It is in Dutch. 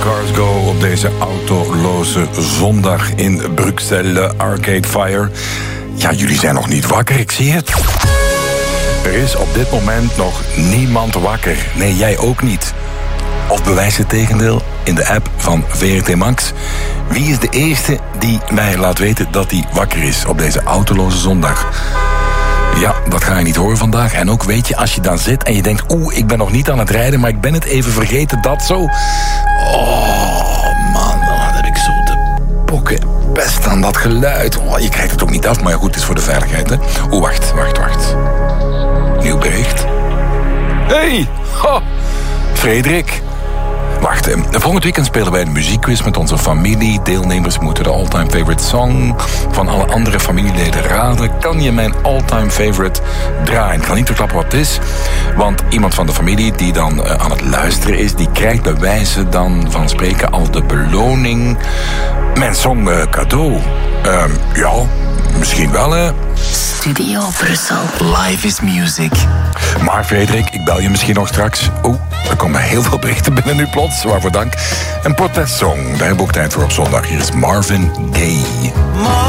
Cars Go op deze autoloze zondag in Bruxelles, Arcade Fire. Ja, jullie zijn nog niet wakker, ik zie het. Er is op dit moment nog niemand wakker. Nee, jij ook niet. Of bewijs het tegendeel in de app van VRT Max. Wie is de eerste die mij laat weten dat hij wakker is op deze autoloze zondag? Ja, dat ga je niet horen vandaag. En ook weet je, als je dan zit en je denkt... ik ben nog niet aan het rijden, maar ik ben het even vergeten, dat zo. Oh, man, dan heb ik zo de pokken best aan dat geluid. Oh, je krijgt het ook niet af, maar goed, het is voor de veiligheid, hè. Wacht. Nieuw bericht. Hey, Frederik. Wacht, volgend weekend spelen wij een muziekquiz met onze familie. Deelnemers moeten de all-time favorite song van alle andere familieleden raden. Kan je mijn all-time favorite draaien? Ik ga niet verklappen wat het is, want iemand van de familie die dan aan het luisteren is, die krijgt bij wijze dan van spreken al de beloning mijn song cadeau. Ja, misschien wel, hè. Studio Brussel. Live is music. Maar Frederik, ik bel je misschien nog straks. Er komen heel veel berichten binnen nu plots. Waarvoor dank. Een protestsong, daar hebben we ook tijd voor op zondag. Hier is Marvin Gaye.